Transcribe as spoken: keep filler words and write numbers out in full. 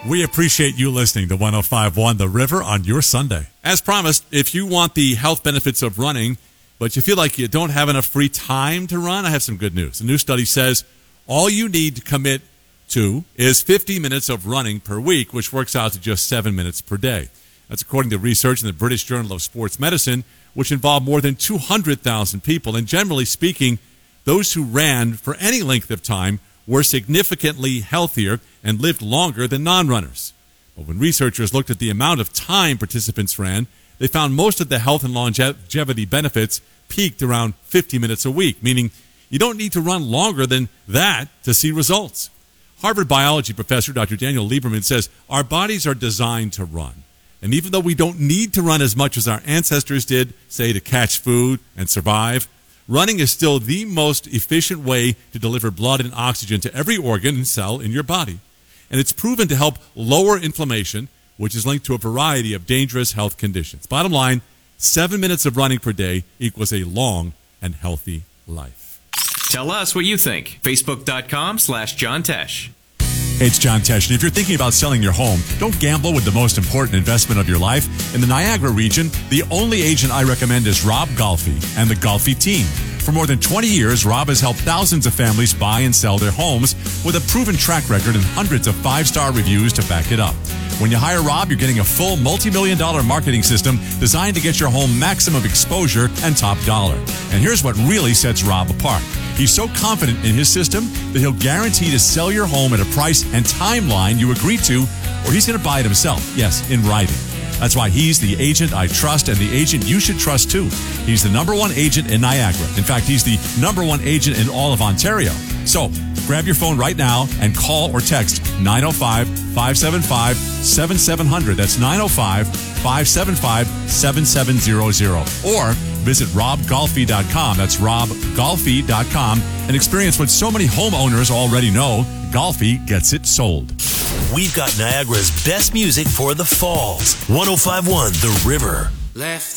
We appreciate you listening to one oh five point one The River on your Sunday. As promised, if you want the health benefits of running, but you feel like you don't have enough free time to run, I have some good news. A new study says all you need to commit to is fifty minutes of running per week, which works out to just seven minutes per day. That's according to research in the British Journal of Sports Medicine, which involved more than two hundred thousand people. And generally speaking, those who ran for any length of time were significantly healthier and lived longer than non-runners. But when researchers looked at the amount of time participants ran, they found most of the health and longevity benefits peaked around fifty minutes a week, meaning you don't need to run longer than that to see results. Harvard biology professor Doctor Daniel Lieberman says our bodies are designed to run. And even though we don't need to run as much as our ancestors did, say, to catch food and survive, running is still the most efficient way to deliver blood and oxygen to every organ and cell in your body. And it's proven to help lower inflammation, which is linked to a variety of dangerous health conditions. Bottom line, seven minutes of running per day equals a long and healthy life. Tell us what you think. Facebook.com slash John Tesh. Hey, it's John Tesh, and if you're thinking about selling your home, don't gamble with the most important investment of your life. In the Niagara region, the only agent I recommend is Rob Golfi and the Golfi team. For more than twenty years, Rob has helped thousands of families buy and sell their homes with a proven track record and hundreds of five-star reviews to back it up. When you hire Rob, you're getting a full multi-million dollar marketing system designed to get your home maximum exposure and top dollar. And here's what really sets Rob apart. He's so confident in his system that he'll guarantee to sell your home at a price and timeline you agreed to, or he's going to buy it himself. Yes, in writing. That's why he's the agent I trust and the agent you should trust too. He's the number one agent in Niagara. In fact, he's the number one agent in all of Ontario. So grab your phone right now and call or text nine oh five, five seven five, seven seven zero zero. That's nine oh five, five seven five, seven seven zero zero. Or visit rob golfi dot com. That's rob golfi dot com and experience what so many homeowners already know. Golfi gets it sold. We've got Niagara's best music for the falls. one oh five point one The River. Left